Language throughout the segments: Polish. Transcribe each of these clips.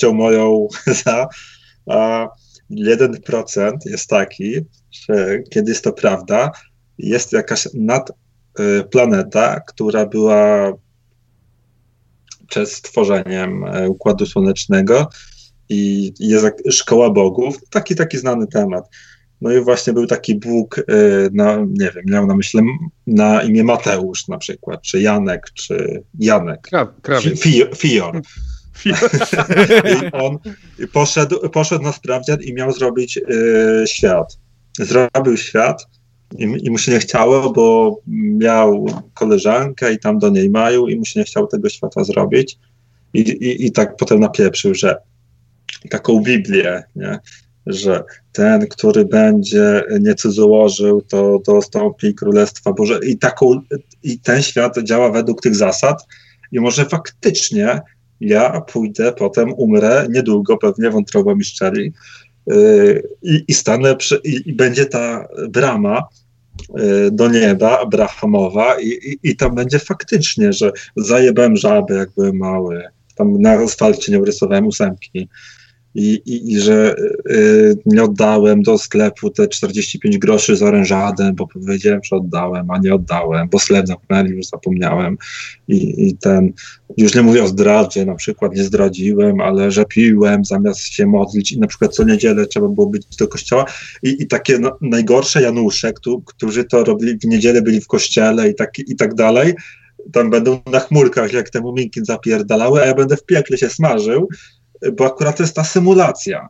pewnością moją za, a 1% jest taki, że kiedy jest to prawda, jest jakaś nadplaneta, która była przed stworzeniem Układu Słonecznego i jest szkoła bogów, taki znany temat. No i właśnie był taki Bóg, nie wiem, miał na myśli na imię Mateusz na przykład, czy Janek, czy Janek. Krawiec. Fior. I on poszedł na sprawdzian i miał zrobić świat. Zrobił świat i mu się nie chciało, bo miał koleżankę i tam do niej mają i mu się nie chciało tego świata zrobić. I tak potem napieprzył, że taką Biblię, nie? Że ten, który będzie nie cudzołożył, to dostąpi Królestwa Boże. I ten świat działa według tych zasad i może faktycznie ja pójdę, potem umrę, niedługo pewnie wątroba mi szczeli i stanę i będzie ta brama do nieba, Abrahamowa i tam będzie faktycznie, że zajebałem żaby, jak byłem mały. Tam na asfalcie nie rysowałem 8 i że nie oddałem do sklepu te 45 groszy z orężadem, bo powiedziałem, że oddałem, a nie oddałem, bo sklep zamknęli, już zapomniałem i już nie mówię o zdradzie, na przykład nie zdradziłem, ale że piłem zamiast się modlić i na przykład co niedzielę trzeba było być do kościoła i takie najgorsze Janusze, którzy to robili w niedzielę, byli w kościele i tak dalej, tam będą na chmurkach, jak te muminki zapierdalały, a ja będę w piekle się smażył, bo akurat to jest ta symulacja.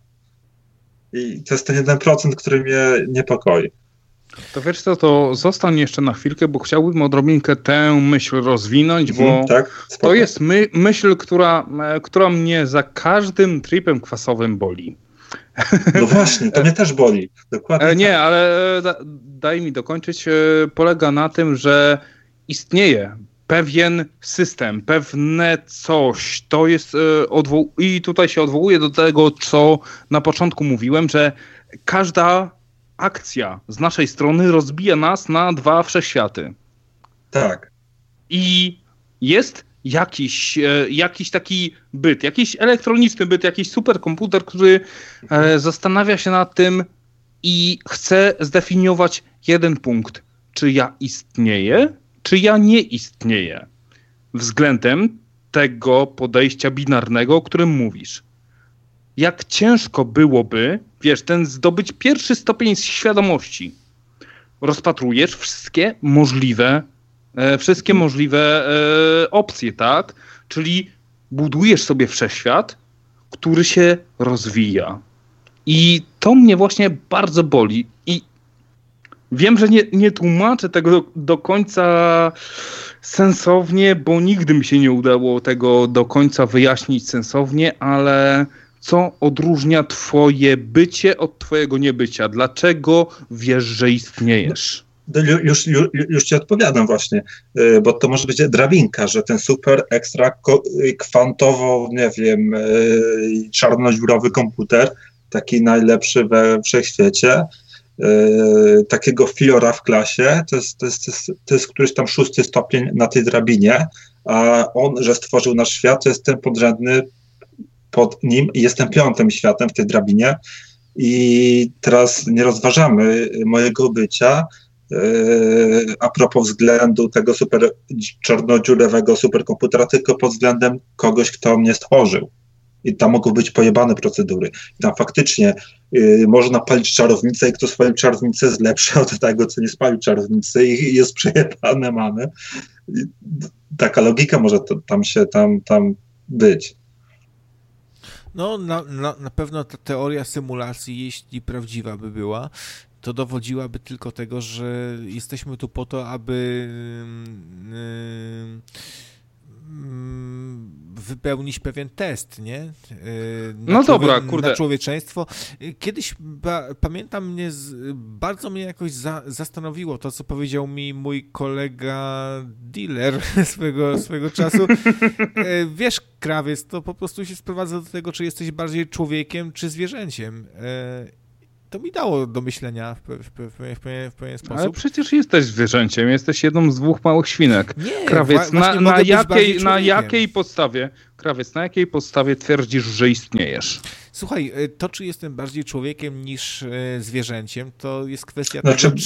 I to jest ten 1%, który mnie niepokoi. To wiesz co, to zostań jeszcze na chwilkę, bo chciałbym odrobinkę tę myśl rozwinąć, bo tak? To jest myśl, która mnie za każdym tripem kwasowym boli. No właśnie, to mnie też boli. Dokładnie. Nie, ale daj mi dokończyć. Polega na tym, że istnieje pewien system, pewne coś, to jest i tutaj się odwołuję do tego, co na początku mówiłem, że każda akcja z naszej strony rozbija nas na 2 wszechświaty. Tak. I jest jakiś taki byt, jakiś elektroniczny byt, jakiś superkomputer, który zastanawia się nad tym i chce zdefiniować jeden punkt. Czy ja istnieję? Czy ja nie istnieję? Względem tego podejścia binarnego, o którym mówisz. Jak ciężko byłoby, zdobyć pierwszy stopień świadomości. Rozpatrujesz wszystkie możliwe opcje, tak? Czyli budujesz sobie wszechświat, który się rozwija. I to mnie właśnie bardzo boli. I wiem, że nie tłumaczę tego do końca sensownie, bo nigdy mi się nie udało tego do końca wyjaśnić sensownie, ale co odróżnia twoje bycie od twojego niebycia? Dlaczego wiesz, że istniejesz? Już ci odpowiadam właśnie, bo to może być drabinka, że ten super ekstra kwantowo, nie wiem, czarnodziurowy komputer, taki najlepszy we wszechświecie, takiego Fiora w klasie, to jest któryś tam 6. stopień na tej drabinie, a on, że stworzył nasz świat, to jest ten podrzędny pod nim i jestem 5. światem w tej drabinie i teraz nie rozważamy mojego bycia a propos względu tego super czarnodziurowego superkomputera, tylko pod względem kogoś, kto mnie stworzył. I tam mogą być pojebane procedury. I tam faktycznie można palić czarownicę i kto spalił czarownicę jest lepszy od tego, co nie spalił czarownicy i jest przejebane mamy. I taka logika może tam być. No na pewno ta teoria symulacji, jeśli prawdziwa by była, to dowodziłaby tylko tego, że jesteśmy tu po to, aby wypełnić pewien test, nie? Na człowieczeństwo. Kiedyś pamiętam, bardzo mnie jakoś zastanowiło to, co powiedział mi mój kolega dealer swego czasu. Wiesz, krawiec, to po prostu się sprowadza do tego, czy jesteś bardziej człowiekiem, czy zwierzęciem. to mi dało do myślenia w pewien sposób. Ale przecież jesteś zwierzęciem, jesteś jedną z 2 małych świnek. Nie, Krawiec, na jakiej podstawie twierdzisz, że istniejesz? Słuchaj, to czy jestem bardziej człowiekiem niż zwierzęciem, to jest kwestia znaczy, tego,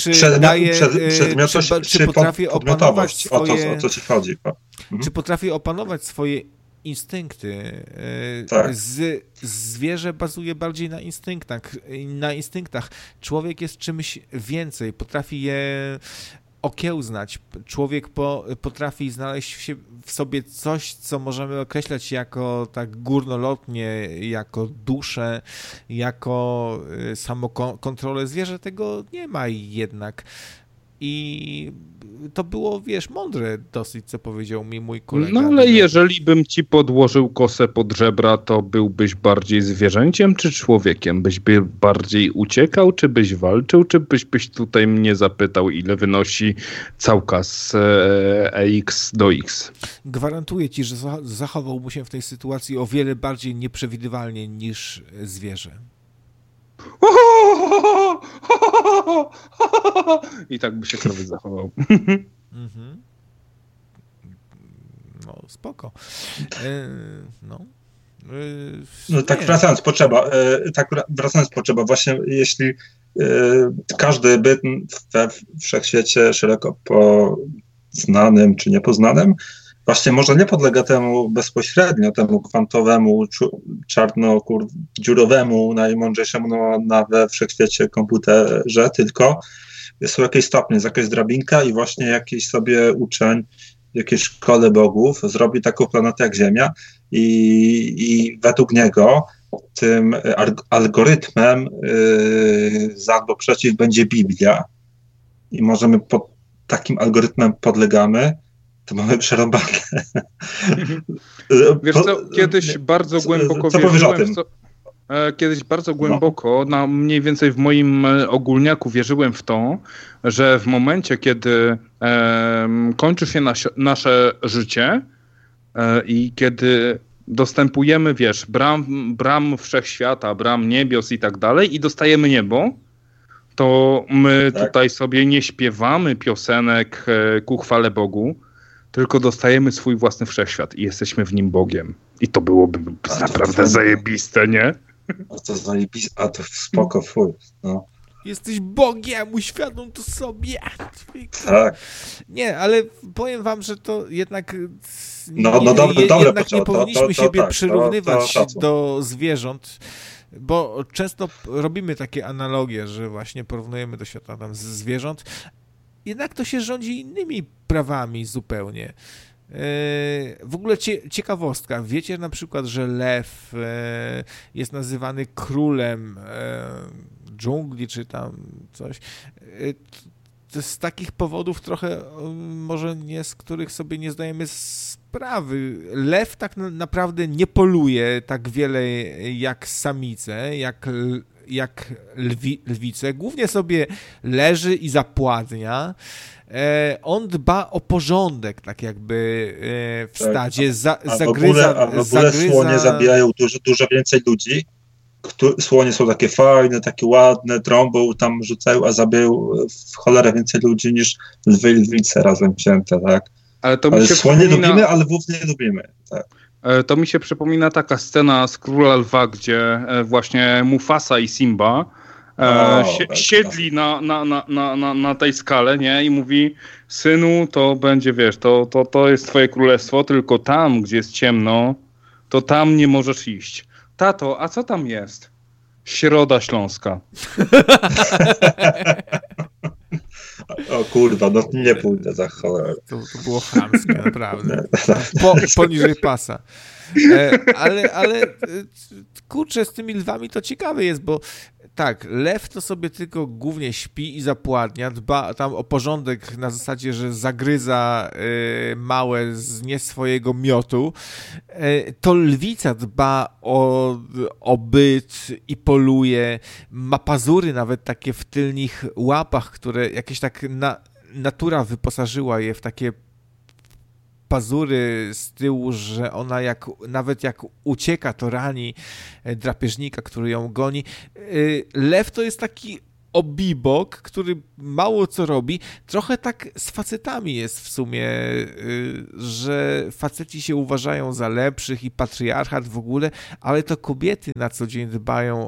czy potrafię opanować swoje... O co ci chodzi? Czy potrafię opanować swoje instynkty. Tak. Zwierzę bazuje bardziej na instynktach. Człowiek jest czymś więcej, potrafi je okiełznać. Człowiek potrafi znaleźć w sobie coś, co możemy określać jako tak górnolotnie, jako duszę, jako samokontrolę. Zwierzę tego nie ma jednak. I to było, wiesz, mądre dosyć, co powiedział mi mój kolega. No ale jeżeli bym ci podłożył kosę pod żebra, to byłbyś bardziej zwierzęciem czy człowiekiem? Byś bardziej uciekał, czy byś walczył, czy byś tutaj mnie zapytał, ile wynosi całka z EX do X? Gwarantuję ci, że zachowałbym się w tej sytuacji o wiele bardziej nieprzewidywalnie niż zwierzę. I tak by się krowiec zachował. No, spoko. Tak wracając potrzeba, właśnie jeśli każdy byt we wszechświecie szeroko poznanym czy niepoznanym właśnie może nie podlega temu bezpośrednio, temu kwantowemu, dziurowemu, najmądrzejszemu we wszechświecie komputerze, tylko są jakieś stopnie, jest jakaś drabinka i właśnie jakiś sobie uczeń w jakiejś szkole bogów zrobi taką planetę jak Ziemia i według niego tym algorytmem za albo przeciw będzie Biblia i możemy pod takim algorytmem podlegamy, to mamy przerąbane. Wiesz co, kiedyś bardzo głęboko mniej więcej w moim ogólniaku wierzyłem w to, że w momencie, kiedy kończy się nasze życie i kiedy dostępujemy, wiesz, bram wszechświata, bram niebios i tak dalej i dostajemy niebo, to my tutaj sobie nie śpiewamy piosenek ku chwale Bogu, tylko dostajemy swój własny wszechświat i jesteśmy w nim Bogiem. I to byłoby naprawdę zajebiste, nie? A to zajebiste, a to spoko, fuj. No. Jesteś Bogiem, uświadom to sobie. Tak. Nie, ale powiem wam, że to jednak nie powinniśmy siebie przyrównywać do zwierząt, bo często robimy takie analogie, że właśnie porównujemy do świata tam zwierząt. Jednak to się rządzi innymi prawami zupełnie. W ogóle ciekawostka. Wiecie na przykład, że lew jest nazywany królem dżungli, czy tam coś. To z takich powodów trochę, może nie z których sobie nie zdajemy sprawy. Lew tak naprawdę nie poluje tak wiele jak samice, jak lwice, głównie sobie leży i zapładnia. On dba o porządek, tak jakby w stadzie. W ogóle słonie zabijają dużo więcej ludzi. Słonie są takie fajne, takie ładne, trąbą tam rzucają, a zabijają w cholerę więcej ludzi niż lwy i lwice razem wzięte, tak? Ale słonie lubimy, ale lwów nie lubimy, tak. To mi się przypomina taka scena z Króla Lwa, gdzie właśnie Mufasa i Simba siedli na tej skale, nie? I mówi, synu, to będzie, wiesz, to jest twoje królestwo, tylko tam, gdzie jest ciemno, to tam nie możesz iść. Tato, a co tam jest? Środa Śląska. O kurwa, no nie pójdę za cholerę. To było chamskie, naprawdę. Poniżej pasa. Ale kurczę, z tymi lwami to ciekawe jest, bo tak, lew to sobie tylko głównie śpi i zapładnia, dba tam o porządek na zasadzie, że zagryza małe z nie swojego miotu. To lwica dba o byt i poluje, ma pazury nawet takie w tylnych łapach, które jakieś tak natura wyposażyła je w takie pazury z tyłu, że ona nawet jak ucieka, to rani drapieżnika, który ją goni. Lew to jest taki obibok, który mało co robi. Trochę tak z facetami jest w sumie, że faceci się uważają za lepszych i patriarchat w ogóle, ale to kobiety na co dzień dbają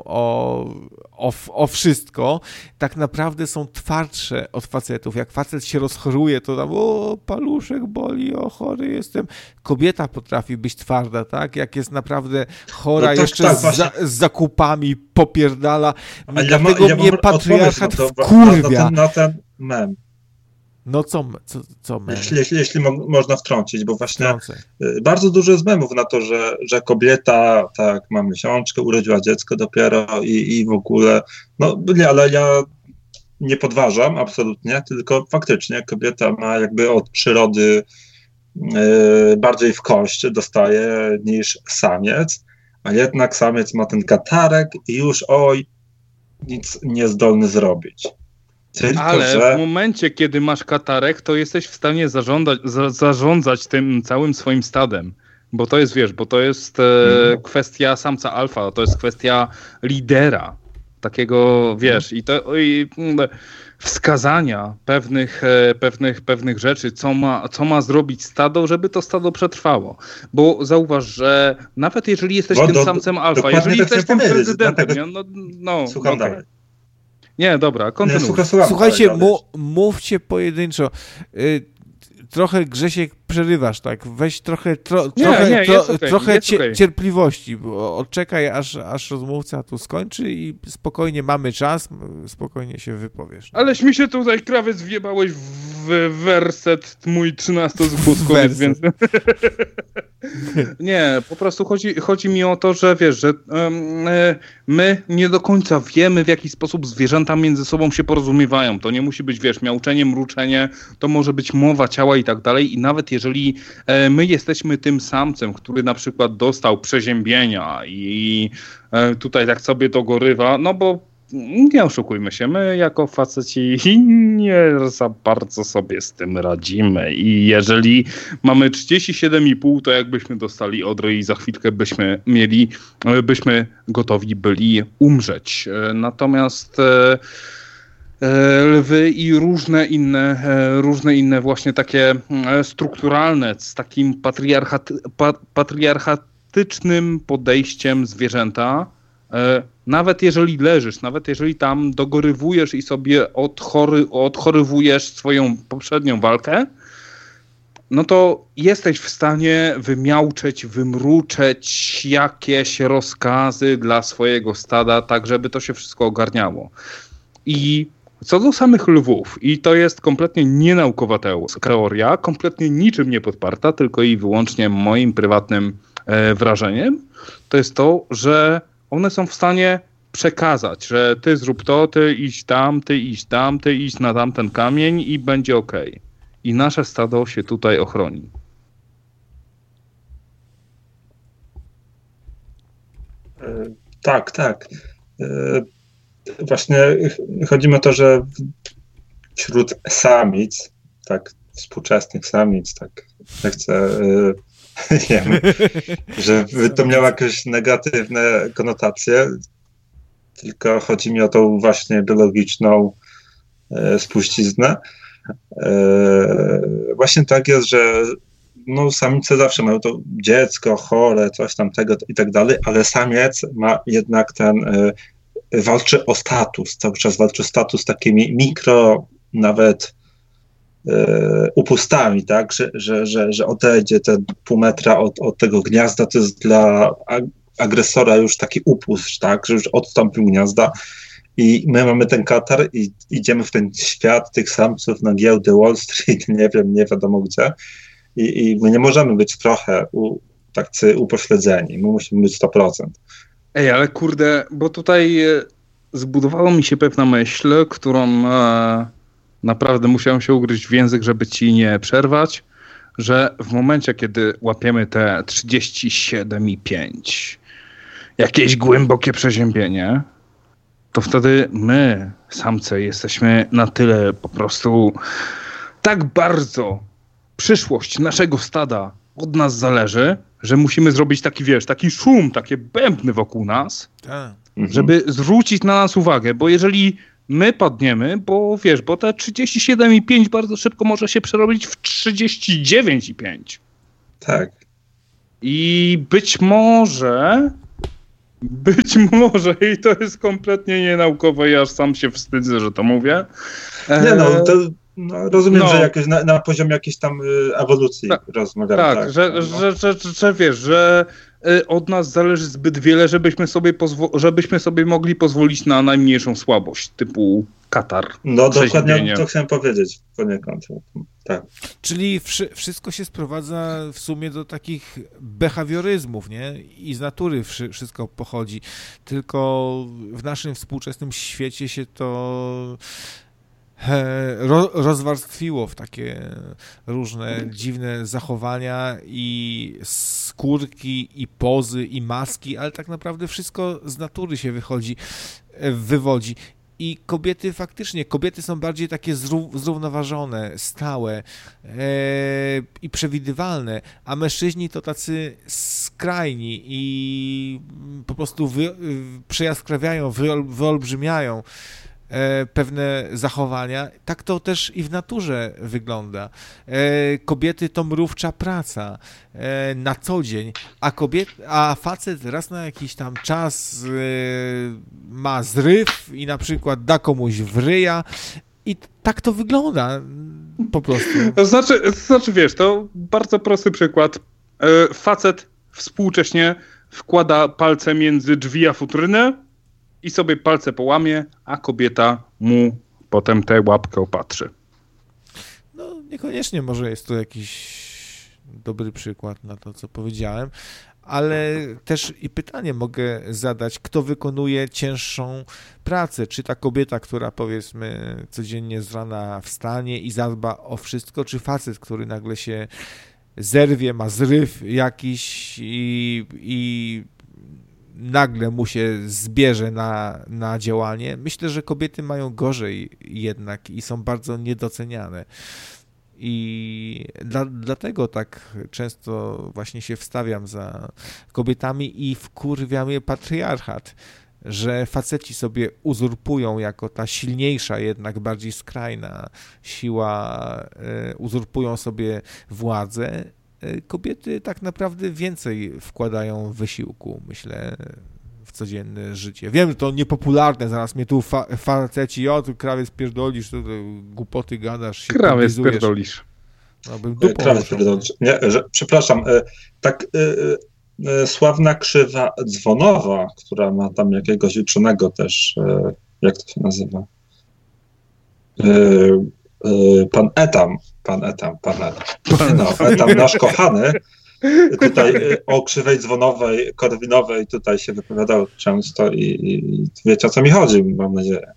o wszystko. Tak naprawdę są twardsze od facetów. Jak facet się rozchoruje, to tam paluszek boli, chory jestem. Kobieta potrafi być twarda, tak? Jak jest naprawdę chora, jeszcze z zakupami popierdala. Dlatego mnie patriarchat wkurwia. Na ten mem. No co mem? Jeśli można wtrącić, bo właśnie bardzo dużo jest memów na to, że kobieta tak ma miesiączkę, urodziła dziecko dopiero i w ogóle, no nie, ale ja nie podważam absolutnie, tylko faktycznie kobieta ma jakby od przyrody bardziej w kość dostaje niż samiec, a jednak samiec ma ten katarek i już nic niezdolny zrobić. Ale w momencie, kiedy masz katarek, to jesteś w stanie zarządzać tym całym swoim stadem. Bo to jest, kwestia samca alfa, to jest kwestia lidera. Takiego, i wskazania pewnych rzeczy, co ma zrobić stado, żeby to stado przetrwało. Bo zauważ, że nawet jeżeli jesteś tym samcem alfa, jeżeli jesteś tym prezydentem, słucham okay. dalej. Nie, dobra, kontynuuj. Słuchajcie, mówcie pojedynczo. Trochę, Grzesiek, przerywasz, tak? Weź trochę cierpliwości, bo odczekaj, aż rozmówca tu skończy i spokojnie mamy czas, spokojnie się wypowiesz. Aleś mi się tutaj krawiec wjebałeś w werset mój 13-zgłózkowiec, więc... Nie, po prostu chodzi mi o to, że że my nie do końca wiemy, w jaki sposób zwierzęta między sobą się porozumiewają. To nie musi być, miauczenie, mruczenie, to może być mowa ciała i tak dalej. I nawet jeżeli my jesteśmy tym samcem, który na przykład dostał przeziębienia i tutaj tak sobie to gorywa, no bo nie oszukujmy się, my jako faceci nie za bardzo sobie z tym radzimy i jeżeli mamy 37,5, to jakbyśmy dostali odrę i za chwilkę byśmy gotowi byli umrzeć. Natomiast lwy i różne inne właśnie takie strukturalne, z takim patriarchatycznym podejściem zwierzęta, nawet jeżeli leżysz, nawet jeżeli tam dogorywujesz i sobie odchorywujesz swoją poprzednią walkę, no to jesteś w stanie wymiauczeć, wymruczeć jakieś rozkazy dla swojego stada, tak żeby to się wszystko ogarniało. I co do samych lwów, i to jest kompletnie nienaukowa teoria, kompletnie niczym nie podparta, tylko i wyłącznie moim prywatnym wrażeniem, to jest to, że one są w stanie przekazać, że ty zrób to, ty idź tam, ty idź na tamten kamień i będzie okej. I nasze stado się tutaj ochroni. Tak. Właśnie chodzi mi o to, że wśród samic, tak, współczesnych samic, tak, nie chcę, nie wiem, żeby to miało jakieś negatywne konotacje, tylko chodzi mi o tą właśnie biologiczną spuściznę. Właśnie tak jest, że no, samice zawsze mają to dziecko chore, coś tam tego i tak dalej, ale samiec ma jednak walczy o status, cały czas walczy o status takimi mikro, nawet upustami, tak, że odejdzie te pół metra od tego gniazda, to jest dla agresora już taki upust, tak, że już odstąpił gniazda i my mamy ten katar i idziemy w ten świat tych samców na giełdę Wall Street, nie wiadomo gdzie i my nie możemy być trochę tacy upośledzeni, my musimy być 100%. Ej, ale kurde, bo tutaj zbudowała mi się pewna myśl, którą naprawdę musiałem się ugryźć w język, żeby ci nie przerwać, że w momencie, kiedy łapiemy te 37,5, jakieś głębokie przeziębienie, to wtedy my, samce, jesteśmy na tyle po prostu tak bardzo przyszłość naszego stada od nas zależy, że musimy zrobić taki, taki szum, takie bębny wokół nas, żeby zwrócić na nas uwagę, bo jeżeli my padniemy, bo te 37,5 bardzo szybko może się przerobić w 39,5. Tak. I być może, i to jest kompletnie nienaukowe, ja aż sam się wstydzę, że to mówię. Nie rozumiem, że jakoś na poziomie jakiejś tam ewolucji rozmawiamy. Tak, że od nas zależy zbyt wiele, żebyśmy sobie mogli pozwolić na najmniejszą słabość, typu katar. No dokładnie to chciałem powiedzieć poniekąd. Tak. Czyli wszystko się sprowadza w sumie do takich behawioryzmów, nie? I z natury wszystko pochodzi. Tylko w naszym współczesnym świecie się to rozwarstwiło w takie różne dziwne zachowania i skórki, i pozy, i maski, ale tak naprawdę wszystko z natury się wywodzi. I kobiety są bardziej takie zrównoważone, stałe i przewidywalne, a mężczyźni to tacy skrajni i po prostu przejaskrawiają, wyolbrzymiają pewne zachowania. Tak to też i w naturze wygląda. Kobiety to mrówcza praca na co dzień, a facet raz na jakiś tam czas ma zryw i na przykład da komuś w ryja i tak to wygląda po prostu. To znaczy to bardzo prosty przykład. Facet współcześnie wkłada palce między drzwi a futrynę i sobie palce połamie, a kobieta mu potem tę łapkę opatrzy. No niekoniecznie może jest to jakiś dobry przykład na to, co powiedziałem, ale też i pytanie mogę zadać, kto wykonuje cięższą pracę? Czy ta kobieta, która powiedzmy codziennie z rana wstanie i zadba o wszystko, czy facet, który nagle się zerwie, ma zryw jakiś i nagle mu się zbierze na działanie. Myślę, że kobiety mają gorzej jednak i są bardzo niedoceniane. I dlatego tak często właśnie się wstawiam za kobietami i wkurwia mnie patriarchat, że faceci sobie uzurpują jako ta silniejsza, jednak bardziej skrajna siła, uzurpują sobie władzę. Kobiety tak naprawdę więcej wkładają wysiłku, myślę, w codzienne życie. Wiem, że to niepopularne, zaraz mnie tu faceci, tu krawiec pierdolisz, tu głupoty gadasz, się krawiec pierdolisz. No, krawiec pierdolisz. Nie, przepraszam, sławna krzywa dzwonowa, która ma tam jakiegoś uczonego też, jak to się nazywa? Pan Etam. No, Etam, nasz kochany, tutaj o krzywej dzwonowej, korwinowej tutaj się wypowiadał często i wiecie, o co mi chodzi, mam nadzieję.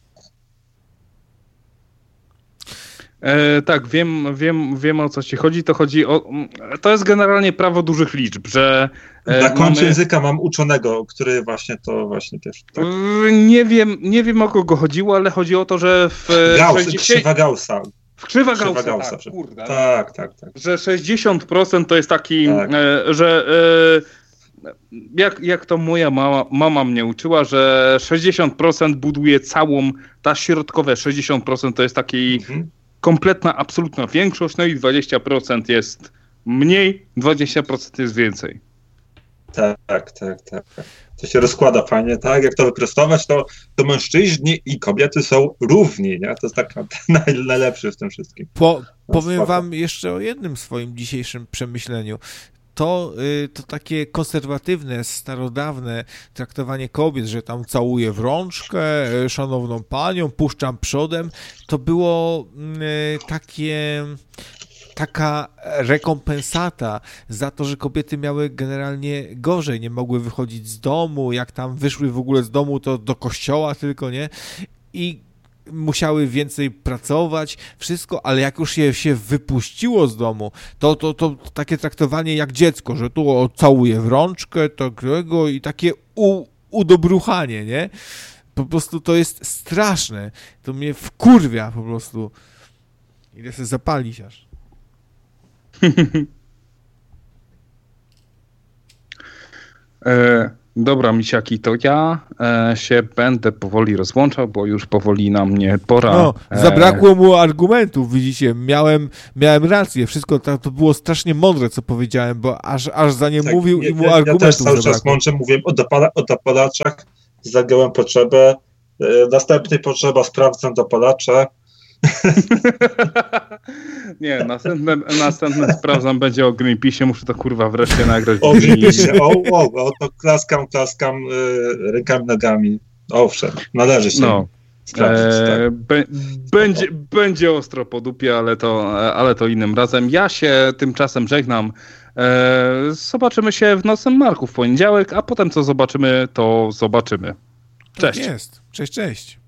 Tak, wiem o co ci chodzi. To jest generalnie prawo dużych liczb, że na końcu języka mam uczonego, który właśnie też. Tak. Nie wiem o kogo chodziło, ale chodzi o to, że krzywa Gaussa. W krzywa Gaussa, tak, kurde. Tak. Że 60% to jest taki, tak. Że jak to moja mama mnie uczyła, że 60% buduje ta środkowe 60% to jest taki kompletna, absolutna większość, no i 20% jest mniej, 20% jest więcej. Tak. To się rozkłada fajnie, tak? Jak to wyprostować, to mężczyźni i kobiety są równi, nie? To jest tak najlepszy w tym wszystkim. Powiem wam jeszcze o jednym swoim dzisiejszym przemyśleniu. To takie konserwatywne, starodawne traktowanie kobiet, że tam całuję w rączkę, szanowną panią, puszczam przodem, to było taka rekompensata za to, że kobiety miały generalnie gorzej, nie mogły wychodzić z domu, jak tam wyszły w ogóle z domu, to do kościoła tylko, nie? I musiały więcej pracować, wszystko, ale jak już się wypuściło z domu, to takie traktowanie jak dziecko, że tu całuje w rączkę, takiego i takie udobruchanie, nie? Po prostu to jest straszne. To mnie wkurwia po prostu. Idę sobie zapalić aż. Dobra, misiaki, to ja się będę powoli rozłączał, bo już powoli na mnie pora. No, zabrakło mu argumentów, widzicie, miałem rację, wszystko to było strasznie mądre, co powiedziałem, bo aż za nie mówił i mu argumentów ja też cały zabrakło. czas mądrze mówiłem o dopalaczach, zagiąłem potrzebę, następnie potrzeba, sprawdzam dopalacze. Nie, następne sprawdzam będzie o Greenpeace'ie, muszę to kurwa wreszcie nagrać. O Greenpeace'ie, to klaskam rękami, nogami. Owszem, należy się sprawdzić. Tak. Będzie ostro po dupie, ale to innym razem. Ja się tymczasem żegnam. Zobaczymy się w Nocnym Marku w poniedziałek, a potem co zobaczymy, to zobaczymy. Cześć. Tak jest. Cześć.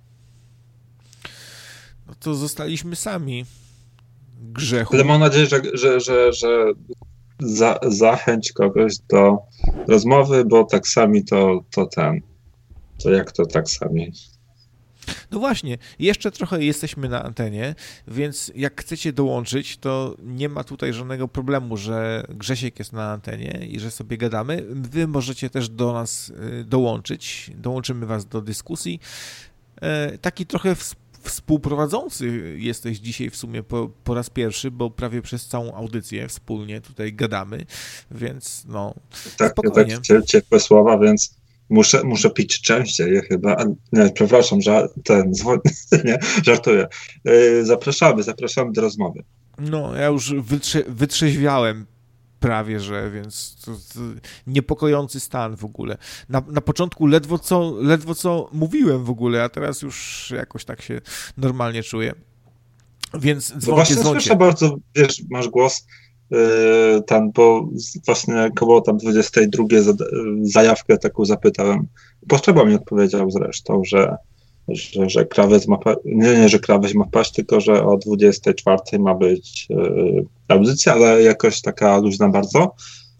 No to zostaliśmy sami. Grzechu. Ale mam nadzieję, że zachęć kogoś do rozmowy, bo tak sami to jak to tak sami. No właśnie, jeszcze trochę jesteśmy na antenie, więc jak chcecie dołączyć, to nie ma tutaj żadnego problemu, że Grzesiek jest na antenie i że sobie gadamy. Wy możecie też do nas dołączyć, dołączymy was do dyskusji. Taki trochę współprowadzący jesteś dzisiaj w sumie po raz pierwszy, bo prawie przez całą audycję wspólnie tutaj gadamy, więc no spokojnie. Tak, ciepłe słowa, więc muszę pić częściej chyba. Nie, przepraszam, nie, żartuję. Zapraszamy do rozmowy. No, ja już wytrzeźwiałem prawie, że, więc to niepokojący stan w ogóle. Na początku ledwo co mówiłem w ogóle, a teraz już jakoś tak się normalnie czuję. Więc dzwoncie. Słyszę bardzo, wiesz, masz głos bo właśnie koło tam 22 zajawkę taką zapytałem. Potrzeba mi odpowiedział zresztą, że krawiec ma że krawiec ma paść, tylko że o 24 ma być audycja, ale jakoś taka luźna bardzo.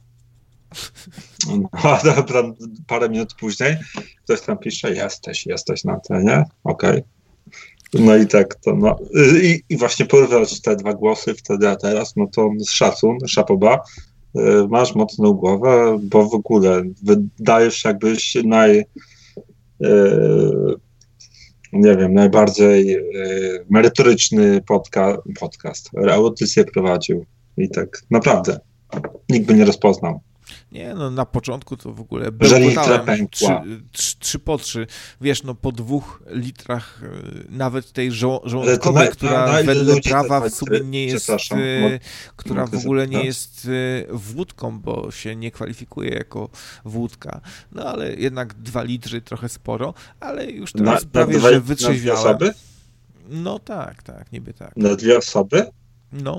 No, tam parę minut później ktoś tam pisze, jesteś na antenie, okej. No i tak to, no. I właśnie porównać te dwa głosy wtedy, a teraz, no to szacun, szapoba, masz mocną głowę, bo w ogóle wydajesz jakbyś nie wiem, najbardziej merytoryczny podcast, audycję prowadził i tak naprawdę nikt by nie rozpoznał. Nie, no na początku to w ogóle bełkotałem 3 po 3. Wiesz, no po 2 litrach nawet tej żołądkowej, która wedle prawa w sumie nie jest, która w ogóle nie jest wódką, bo się nie kwalifikuje jako wódka. No ale jednak 2 litry trochę sporo, ale już teraz prawie, że wytrzeźwiałem. Na 2 osoby? No tak, niby tak. Na 2 osoby? No.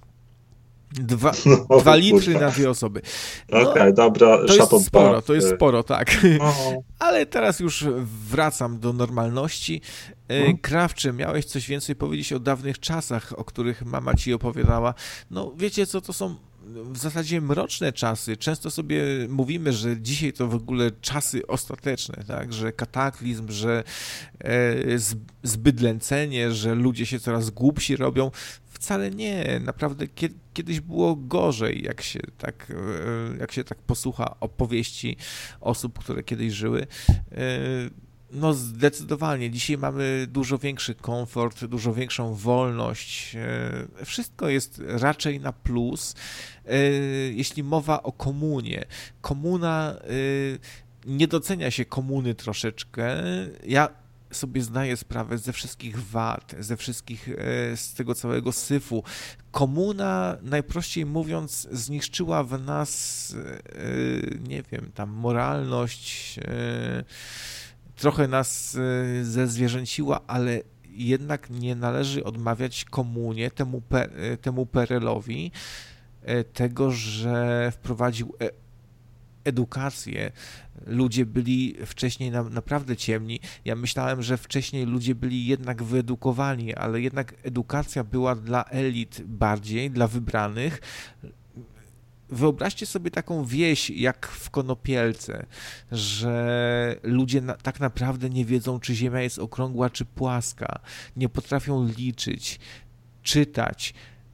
2 litry na 2 osoby. No, Okej, dobra. To jest sporo, tak. Ale teraz już wracam do normalności. Krawcze, miałeś coś więcej powiedzieć o dawnych czasach, o których mama ci opowiadała. No wiecie co, to są w zasadzie mroczne czasy. Często sobie mówimy, że dzisiaj to w ogóle czasy ostateczne, tak? Że kataklizm, że zbydlęcenie, że ludzie się coraz głupsi robią. Wcale nie, naprawdę kiedyś było gorzej, jak się tak posłucha opowieści osób, które kiedyś żyły. No zdecydowanie, dzisiaj mamy dużo większy komfort, dużo większą wolność. Wszystko jest raczej na plus. Jeśli mowa o komunie. Komuna, nie docenia się komuny troszeczkę. Ja sobie zdaję sprawę ze wszystkich wad, z tego całego syfu. Komuna, najprościej mówiąc, zniszczyła w nas, nie wiem, tam moralność, trochę nas zezwierzęciła, ale jednak nie należy odmawiać komunie, temu PRL-owi, tego, że wprowadził edukację. Ludzie byli wcześniej naprawdę ciemni. Ja myślałem, że wcześniej ludzie byli jednak wyedukowani, ale jednak edukacja była dla elit bardziej, dla wybranych. Wyobraźcie sobie taką wieś jak w Konopielce, że ludzie tak naprawdę nie wiedzą, czy ziemia jest okrągła, czy płaska. Nie potrafią liczyć, czytać.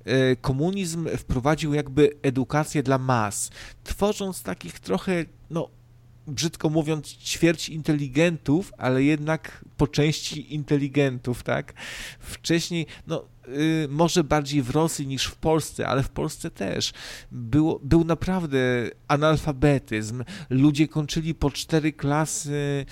komunizm wprowadził jakby edukację dla mas, tworząc takich trochę, no brzydko mówiąc, ćwierć inteligentów, ale jednak po części inteligentów, tak? Wcześniej, no może bardziej w Rosji niż w Polsce, ale w Polsce też był naprawdę analfabetyzm. Ludzie kończyli po 4 klasy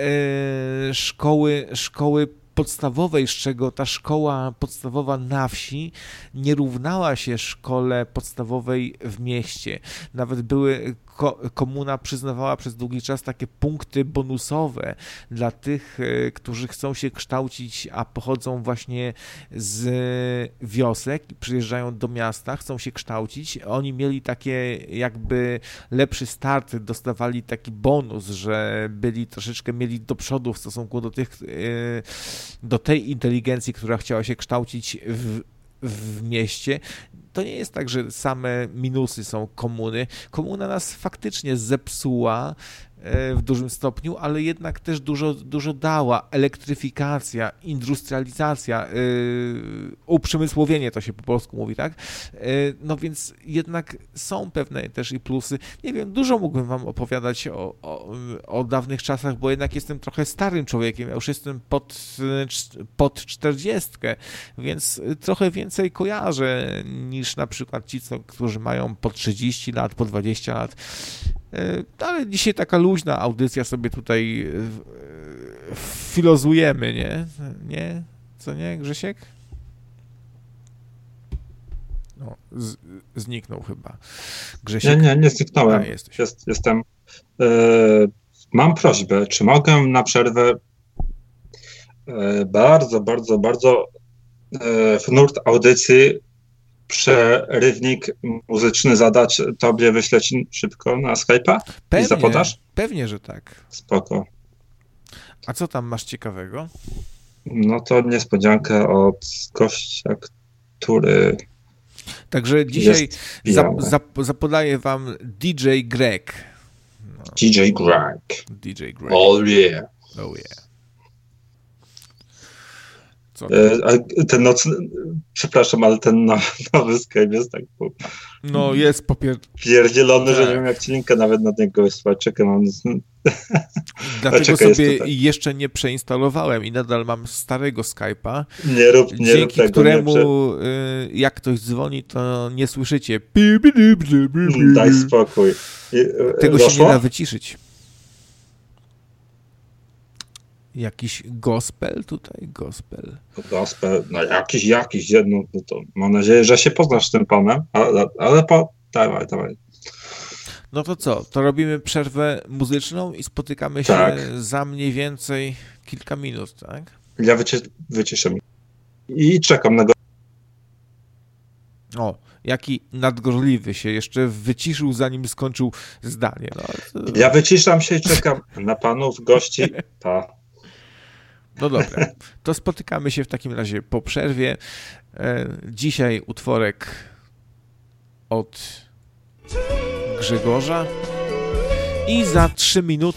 szkoły podstawowej, z czego ta szkoła podstawowa na wsi nie równała się szkole podstawowej w mieście. Nawet komuna przyznawała przez długi czas takie punkty bonusowe dla tych, którzy chcą się kształcić, a pochodzą właśnie z wiosek i przyjeżdżają do miasta, chcą się kształcić. Oni mieli takie jakby lepszy start, dostawali taki bonus, że mieli do przodu w stosunku do tej inteligencji, która chciała się kształcić w mieście. To nie jest tak, że same minusy są komuny. Komuna nas faktycznie zepsuła w dużym stopniu, ale jednak też dużo dała. Elektryfikacja, industrializacja, uprzemysłowienie to się po polsku mówi, tak? No więc jednak są pewne też i plusy. Nie wiem, dużo mógłbym wam opowiadać o dawnych czasach, bo jednak jestem trochę starym człowiekiem. Ja już jestem pod 40, więc trochę więcej kojarzę niż na przykład ci, którzy mają po 30 lat, po 20 lat. Ale dzisiaj taka luźna audycja, sobie tutaj filozujemy, nie? Nie? Co nie, Grzesiek? No, zniknął chyba. Grzesiek? Nie zniknąłem. Jestem. Mam prośbę, czy mogę na przerwę bardzo w nurt audycji przerywnik muzyczny zadać tobie, wyśleć szybko na Skype'a i zapodasz? Pewnie, że tak. Spoko. A co tam masz ciekawego? No to niespodzianka od gościa, który Także dzisiaj zapodaję wam DJ Greg. No. DJ Greg. Oh yeah. Ten nocny, przepraszam, ale ten nowy Skype jest tak no jest pierdzielony, tak, że nie wiem, jak ci linkę nawet na niego wysłać. Czekam. Dlatego sobie jeszcze nie przeinstalowałem i nadal mam starego Skype'a. Dzięki tego, któremu jak ktoś dzwoni, to nie słyszycie. Daj spokój. Tego się nie da wyciszyć. Jakiś gospel tutaj? Gospel, no jakiś, no to mam nadzieję, że się poznasz z tym panem, ale dawaj. No to co, to robimy przerwę muzyczną i spotykamy się za mniej więcej kilka minut, tak? Ja wyciszę i czekam na go. O, jaki nadgorliwy się jeszcze wyciszył, zanim skończył zdanie. No, to... Ja wyciszam się i czekam na panów, gości. Pa. No dobra, to spotykamy się w takim razie po przerwie. Dzisiaj utworek od Grzegorza i za 3 minuty